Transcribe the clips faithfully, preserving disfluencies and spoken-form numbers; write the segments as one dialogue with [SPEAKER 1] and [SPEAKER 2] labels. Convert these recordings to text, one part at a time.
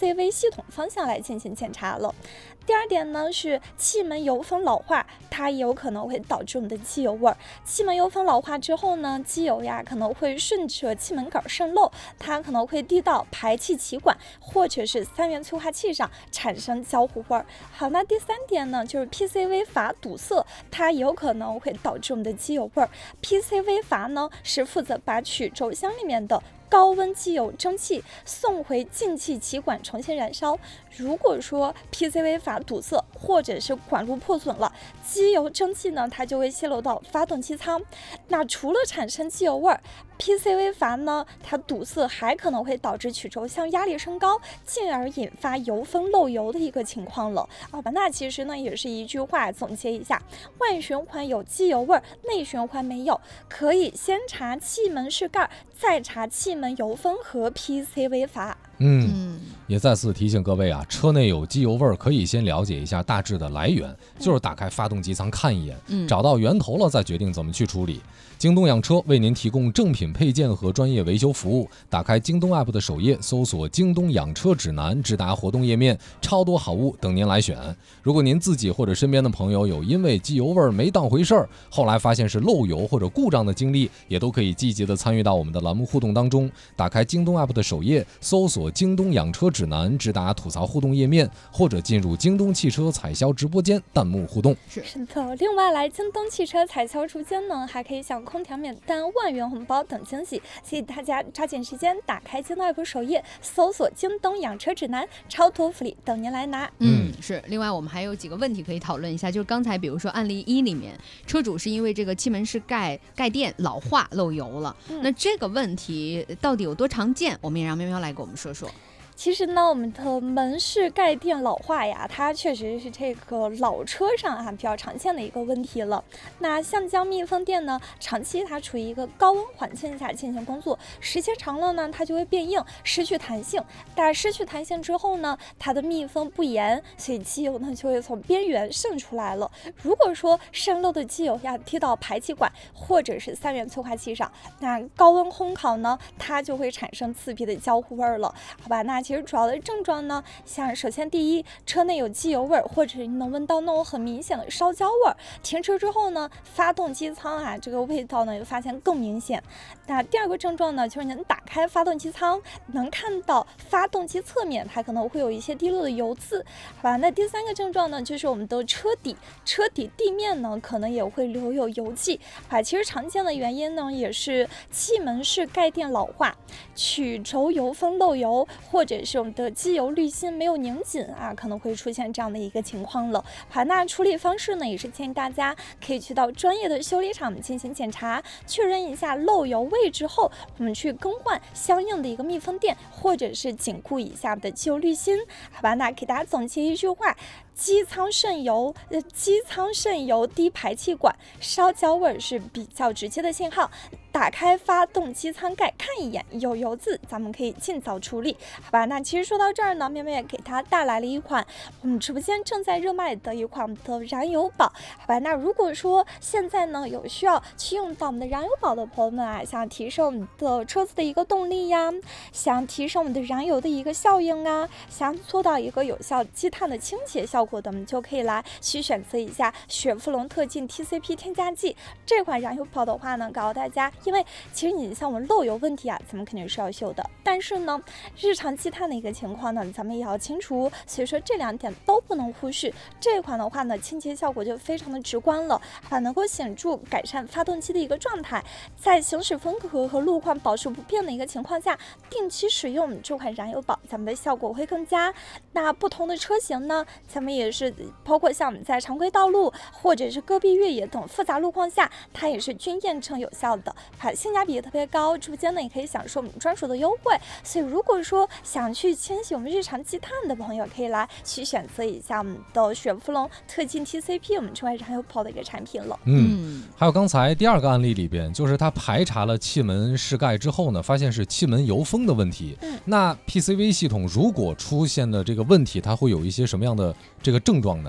[SPEAKER 1] C V 系统方向来进行检查了。第二点呢是气门油封老化，它也有可能会导致我们的机油味儿。气门油封老化之后呢，机油呀可能会顺着气门杆渗漏，它可能会滴到排气气管或者是三元催化器上，产生焦糊味儿。好，那第三点呢，就是 P C V 阀堵塞，它也有可能会导致我们的机油味儿。P C V 阀呢是负责把曲轴箱里面的高温机油蒸汽送回进气气管重新燃烧。如果说 P C V 阀堵塞或者是管路破损了，机油蒸汽呢它就会泄漏到发动机舱。那除了产生机油味儿， P C V 阀呢它堵塞还可能会导致曲轴箱压力升高，进而引发油封漏油的一个情况了。好吧，那其实呢也是一句话总结一下，外循环有机油味儿，内循环没有，可以先查气门室盖，再查气门油封和 P C V 阀。
[SPEAKER 2] 嗯，也再次提醒各位啊，车内有机油味儿，可以先了解一下大致的来源，就是打开发动机舱看一眼，
[SPEAKER 3] 嗯、
[SPEAKER 2] 找到源头了再决定怎么去处理。京东养车为您提供正品配件和专业维修服务，打开京东 app 的首页，搜索京东养车指南，直达活动页面，超多好物等您来选。如果您自己或者身边的朋友有因为机油味儿没当回事儿，后来发现是漏油或者故障的经历，也都可以积极的参与到我们的栏目互动当中。打开京东 app 的首页，搜索京东养车指南，直达吐槽互动页面，或者进入京东汽车采销直播间弹幕互动。
[SPEAKER 1] 是是的，另外来京东汽车采销直播间呢，还可以享空调免单、万元红包等惊喜，所以大家抓紧时间打开京东 app 首页，搜索京东养车指南，超多福利等您来拿。
[SPEAKER 3] 嗯，是。另外我们还有几个问题可以讨论一下，就是刚才比如说案例一里面，车主是因为这个气门室盖盖垫老化漏油了，嗯、那这个问题到底有多常见？我们也让喵喵来给我们说说。
[SPEAKER 1] 其实呢，我们的门室盖垫老化呀，它确实是这个老车上啊比较常见的一个问题了。那橡胶密封垫呢，长期它处于一个高温环境下进行工作，时间长了呢，它就会变硬，失去弹性。但失去弹性之后呢，它的密封不严，所以机油呢就会从边缘渗出来了。如果说渗漏的机油呀滴到排气管或者是三元催化器上，那高温烘烤呢，它就会产生刺鼻的焦糊味儿了。好吧，那其实主要的症状呢，像首先第一，车内有机油味儿，或者你能闻到那种很明显的烧焦味儿。停车之后呢，发动机舱啊这个味道呢就发现更明显。那第二个症状呢，就是能打开发动机舱，能看到发动机侧面它可能会有一些滴落的油渍。好吧，那第三个症状呢，就是我们的车底，车底地面呢可能也会留有油迹。啊，其实常见的原因呢，也是气门室盖垫老化、曲轴油封漏油，或者是我们的机油滤芯没有拧紧啊，可能会出现这样的一个情况了。好，那处理方式呢，也是建议大家可以去到专业的修理厂进行检查，确认一下漏油位之后，我们去更换相应的一个密封垫，或者是紧固一下的机油滤芯。好吧，那给大家总结一句话。机舱渗油，呃，机舱渗油滴排气管，烧焦味是比较直接的信号。打开发动机舱盖看一眼，有油渍，咱们可以尽早处理，好吧？那其实说到这儿呢，喵喵也给它带来了一款我们直播间正在热卖的一款的燃油宝，好吧？那如果说现在呢有需要去用到我们的燃油宝的朋友们啊，想提升我们的车子的一个动力呀，想提升我们的燃油的一个效应啊，想做到一个有效积碳的清洁效果的，我们就可以来去选择一下雪佛龙特进 T C P 添加剂这款燃油宝的话呢，告诉大家。因为其实你像我们漏油问题啊，咱们肯定是要修的，但是呢，日常积碳的一个情况呢，咱们也要清除，所以说这两点都不能忽视。这款的话呢，清洁效果就非常的直观了，啊，能够显著改善发动机的一个状态。在行驶风格和路况保持不变的一个情况下，定期使用这款燃油宝，咱们的效果会更佳。那不同的车型呢，咱们也是包括像我们在常规道路或者是戈壁越野等复杂路况下，它也是均验证有效的。啊，性价比也特别高，直播间呢也可以享受我们专属的优惠，所以如果说想去清洗我们日常积碳的朋友，可以来去选择一下我们的雪佛龙特进 T C P 我们这款燃油宝的一个产品了。
[SPEAKER 2] 嗯，还有刚才第二个案例里边，就是他排查了气门室盖之后呢，发现是气门油封的问题。嗯，那 P C V 系统如果出现的这个问题，它会有一些什么样的这个症状呢？
[SPEAKER 1] 嗯。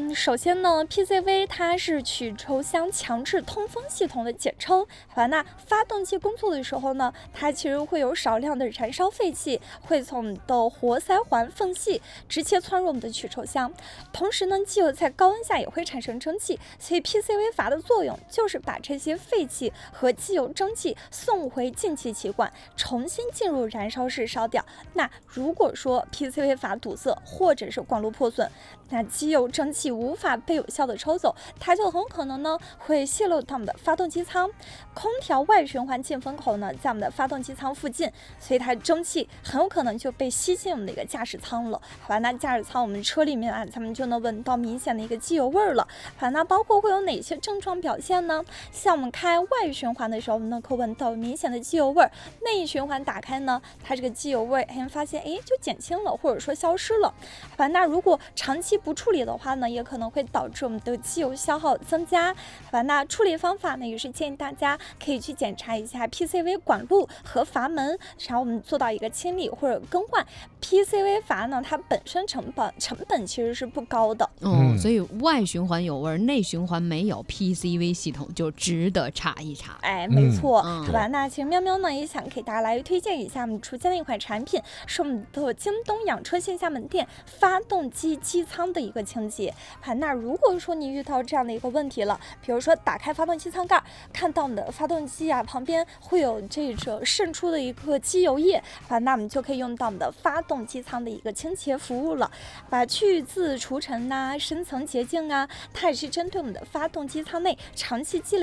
[SPEAKER 1] 嗯，首先呢 ，P C V 它是曲轴箱强制通风系统的简称。好，那发动机工作的时候呢，它其实会有少量的燃烧废气会从我们的活塞环缝隙直接窜入我们的曲轴箱。同时呢，机油在高温下也会产生蒸汽，所以 P C V 阀的作用就是把这些废气和机油蒸汽送回进气气管，重新进入燃烧室烧掉。那如果说 P C V 阀堵塞或者是管路破损，那机油蒸汽无法被有效的抽走，它就很可能呢会泄漏到我们的发动机舱。空调外循环进风口呢在我们的发动机舱附近，所以它蒸汽很有可能就被吸进我们的一个驾驶舱了。好吧，那驾驶舱我们车里面啊，咱们就能闻到明显的一个机油味儿了。好，那包括会有哪些症状表现呢？像我们开外循环的时候，我们能够闻到明显的机油味儿；内循环打开呢，它这个机油味哎发现哎就减轻了，或者说消失了。好吧，那如果长期不处理的话呢，也可能会导致我们的机油消耗增加。好吧，那处理方法呢，也是建议大家可以去检查一下 P C V 管路和阀门，然后我们做到一个清理或者更换。P C V 阀呢，它本身成本成本其实是不高的。
[SPEAKER 3] 哦，所以外循环有味，内循环没有 ，P C V 系统就值得查一查。
[SPEAKER 1] 哎，没错，
[SPEAKER 3] 嗯、
[SPEAKER 1] 好吧。那其实喵喵呢也想给大家来推荐一下我们出现的一款产品，是我们的京东养车线下门店发动机机舱的一个清洁。好，那如果说你遇到这样的一个问题了，比如说打开发动机舱盖，看到我们的发动机啊旁边会有这种渗出的一个机油液，好，那我们就可以用到我们的发动机舱的一个清洁服务了。把去渍除尘呐、深层洁净啊，它也是针对我们的发动机舱内长期积累